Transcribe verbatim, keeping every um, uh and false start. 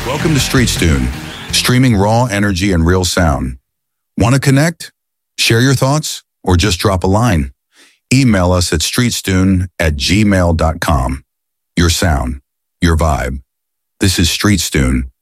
Welcome to StreetStune, streaming raw energy and real sound. Want to connect? Share your thoughts? Or just drop a line? Email us at streetstune at gmail dot com. Your sound, your vibe. This is StreetStune.